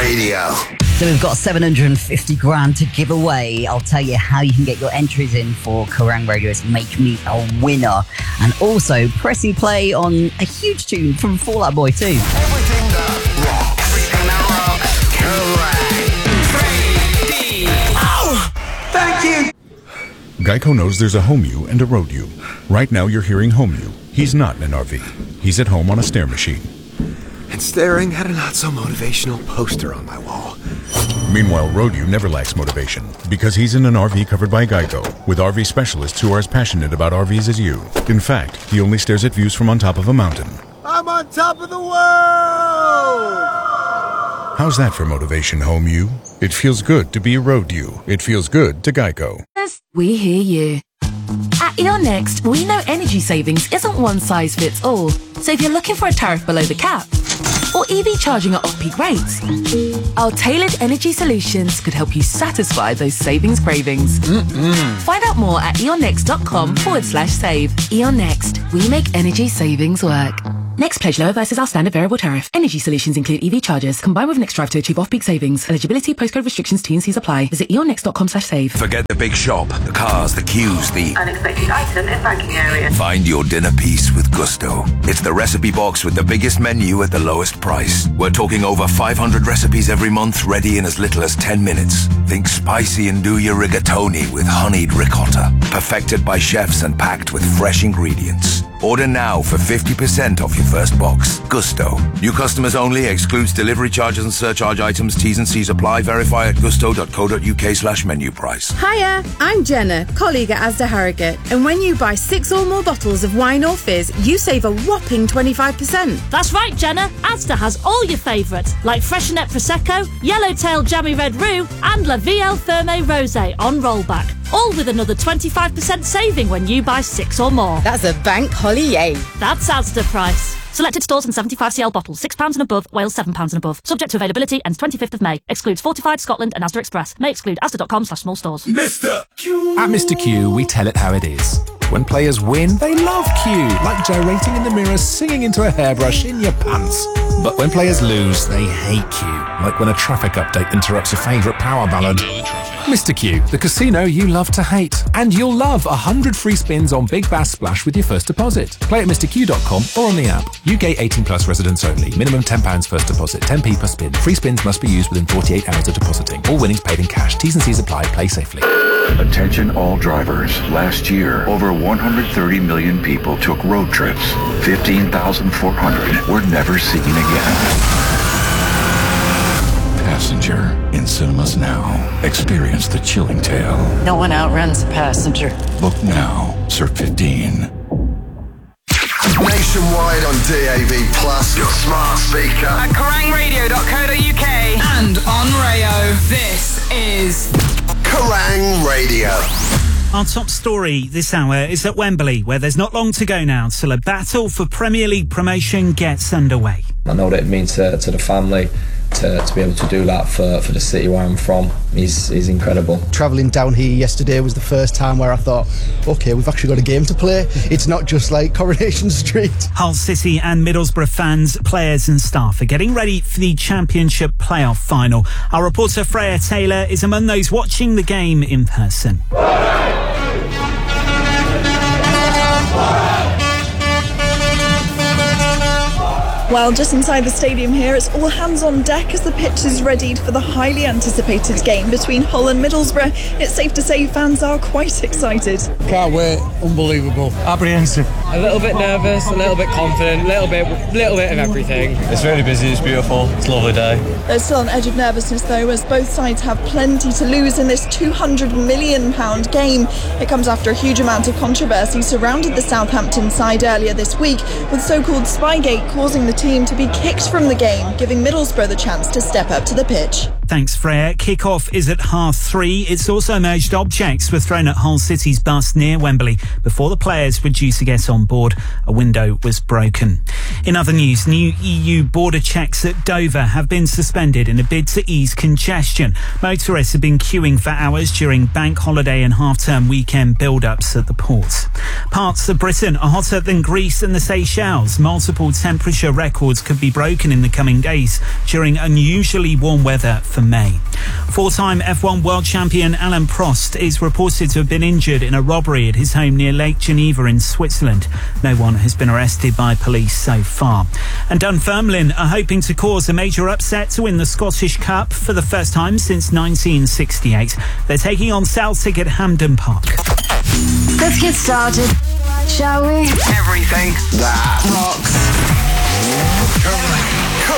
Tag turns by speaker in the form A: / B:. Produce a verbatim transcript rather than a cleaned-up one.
A: Radio.
B: So we've got seven hundred fifty grand to give away. I'll tell you how you can get your entries in for Kerrang Radio's Make Me a Winner. And also pressing play on a huge tune from Fall Out Boy too.
A: Everything that rocks. Everything that rocks. Kerrang. three D. Oh! Thank you!
C: Geico knows there's a home you and a road you. Right now you're hearing home you. He's not in an R V. He's at home on a stair machine.
D: And staring at a not-so-motivational poster on my wall.
C: Meanwhile, Road U never lacks motivation because he's in an R V covered by Geico with R V specialists who are as passionate about R Vs as you. In fact, he only stares at views from on top of a mountain.
D: I'm on top of the world!
C: How's that for motivation, Home U? It feels good to be a Road U. It feels good to Geico.
E: We hear you. At E O N Next, we know energy savings isn't one size fits all. So if you're looking for a tariff below the cap, or E V charging at off-peak rates, our tailored energy solutions could help you satisfy those savings cravings. Mm-mm. Find out more at eonnext.com forward slash save. E O N Next, we make energy savings work. Next pledge lower versus our standard variable tariff. Energy solutions include E V chargers. Combine with Next Drive to achieve off-peak savings. Eligibility, postcode restrictions, T and C's apply. Visit eonnext.com slash save.
F: Forget the big shop, the cars, the queues, the
G: unexpected item in banking area.
F: Find your dinner piece with Gusto. It's the recipe box with the biggest menu at the lowest price. We're talking over five hundred recipes every month, ready in as little as ten minutes. Think spicy and do your rigatoni with honeyed ricotta. Perfected by chefs and packed with fresh ingredients. Order now for fifty percent off your first box. Gusto. New customers only. Excludes delivery charges and surcharge items. T's and C's apply. Verify at gusto.co.uk slash menu price.
H: Hiya, I'm Jenna, colleague at Asda Harrogate. And when you buy six or more bottles of wine or fizz, you save a whopping twenty-five percent.
I: That's right, Jenna. Asda has all your favourites, like Freshenet Prosecco, Yellowtail Jammy Red Roux, and La V L Ferme Rosé on rollback. All with another twenty-five percent saving when you buy six or more.
H: That's a bank holiday.
I: That's Asda price. Selected stores and seventy-five c l bottles, six pounds and above, Wales seven pounds and above. Subject to availability, ends twenty-fifth of May. Excludes Fortified, Scotland and Asda Express. May exclude asda.com slash small stores.
A: Mister Q.
J: At Mister Q, we tell it how it is. When players win, they love Q, like gyrating in the mirror, singing into a hairbrush in your pants. But when players lose, they hate Q, like when a traffic update interrupts your favourite power ballad. Mister Q, the casino you love to hate. And you'll love one hundred free spins on Big Bass Splash with your first deposit. Play at mister q dot com or on the app. U K eighteen plus residents only. Minimum ten pounds first deposit. ten p per spin. Free spins must be used within forty-eight hours of depositing. All winnings paid in cash. T's and C's apply. Play safely.
K: Attention all drivers. Last year, over one hundred thirty million people took road trips. fifteen thousand four hundred were never seen again. Passenger in cinemas now. Experience the chilling tale.
G: No one outruns a passenger.
K: Book now. Surf fifteen.
A: Nationwide on D A B Plus, your smart speaker.
G: At kerrang radio dot co dot uk and on Rayo. This is
A: Kerrang Radio.
L: Our top story this hour is at Wembley, where there's not long to go now till a battle for Premier League promotion gets underway.
M: I know what it means to, to the family, to, to be able to do that for, for the city where I'm from is is incredible.
N: Travelling down here yesterday was the first time where I thought, OK, we've actually got a game to play. It's not just like Coronation Street.
L: Hull City and Middlesbrough fans, players and staff are getting ready for the Championship playoff final. Our reporter Freya Taylor is among those watching the game in person.
O: Well, just inside the stadium here, it's all hands on deck as the pitch is readied for the highly anticipated game between Hull and Middlesbrough. It's safe to say fans are quite excited.
P: Can't wait. Unbelievable. Apprehensive.
Q: A little bit nervous, a little bit confident, a little bit, little bit of everything.
P: It's really busy, it's beautiful, it's a lovely day.
O: There's still an edge of nervousness though, as both sides have plenty to lose in this two hundred million pounds game. It comes after a huge amount of controversy surrounded the Southampton side earlier this week, with so-called Spygate causing the team to be kicked from the game, giving Middlesbrough the chance to step up to the pitch.
L: Thanks, Freya. Kick-off is at half three. It's also emerged objects were thrown at Hull City's bus near Wembley before the players were due to get on board. A window was broken. In other news, new E U border checks at Dover have been suspended in a bid to ease congestion. Motorists have been queuing for hours during bank holiday and half-term weekend build-ups at the port. Parts of Britain are hotter than Greece and the Seychelles. Multiple temperature records could be broken in the coming days during unusually warm weather for May. Four-time F one world champion Alain Prost is reported to have been injured in a robbery at his home near Lake Geneva in Switzerland. No one has been arrested by police so far. And Dunfermline are hoping to cause a major upset to win the Scottish Cup for the first time since nineteen sixty-eight. They're taking on Celtic at Hampden Park.
R: Let's get started, shall we?
A: Everything that
R: rocks.